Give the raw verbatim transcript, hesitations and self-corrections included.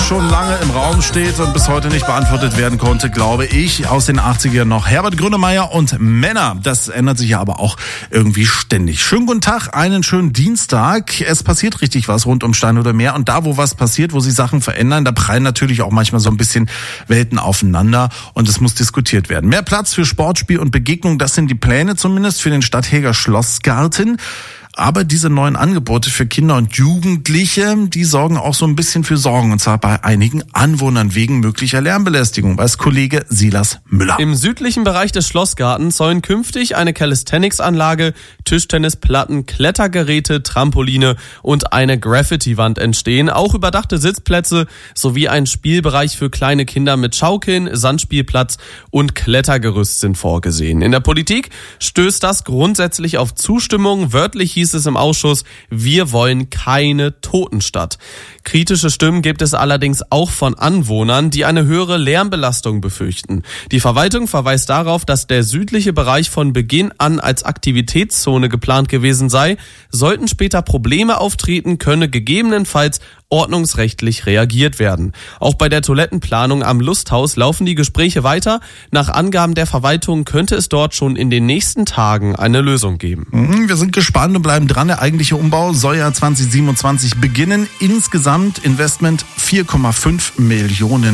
schon lange im Raum steht und bis heute nicht beantwortet werden konnte, glaube ich. Aus den achtzigern noch Herbert Grönemeyer und Männer. Das ändert sich ja aber auch irgendwie ständig. Schönen guten Tag, einen schönen Dienstag. Es passiert richtig was rund um Stein oder Meer. Und da, wo was passiert, wo sich Sachen verändern, da prallen natürlich auch manchmal so ein bisschen Welten aufeinander. Und es muss diskutiert werden. Mehr Platz für Sportspiel und Begegnung, das sind die Pläne zumindest für den Stadthäger Schlossgarten. Aber diese neuen Angebote für Kinder und Jugendliche, die sorgen auch so ein bisschen für Sorgen. Und zwar bei einigen Anwohnern wegen möglicher Lärmbelästigung, weiß Kollege Silas Müller. Im südlichen Bereich des Schlossgartens sollen künftig eine Calisthenics-Anlage, Tischtennisplatten, Klettergeräte, Trampoline und eine Graffiti-Wand entstehen. Auch überdachte Sitzplätze sowie ein Spielbereich für kleine Kinder mit Schaukeln, Sandspielplatz und Klettergerüst sind vorgesehen. In der Politik stößt das grundsätzlich auf Zustimmung. Wörtlich hieß es im Ausschuss, wir wollen keine Totenstadt. Kritische Stimmen gibt es allerdings auch von Anwohnern, die eine höhere Lärmbelastung befürchten. Die Verwaltung verweist darauf, dass der südliche Bereich von Beginn an als Aktivitätszone geplant gewesen sei. Sollten später Probleme auftreten, könne gegebenenfalls ordnungsrechtlich reagiert werden. Auch bei der Toilettenplanung am Lusthaus laufen die Gespräche weiter. Nach Angaben der Verwaltung könnte es dort schon in den nächsten Tagen eine Lösung geben. Wir sind gespannt und bleiben dran. Der eigentliche Umbau soll ja zwanzig siebenundzwanzig beginnen. Insgesamt Investment vier Komma fünf Millionen